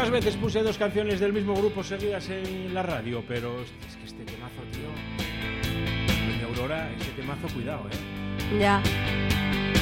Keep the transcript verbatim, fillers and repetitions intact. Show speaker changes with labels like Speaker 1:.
Speaker 1: pocas veces puse dos canciones del mismo grupo seguidas en la radio, pero es que este temazo, tío. Doña Aurora, ese temazo, cuidado, eh.
Speaker 2: Ya.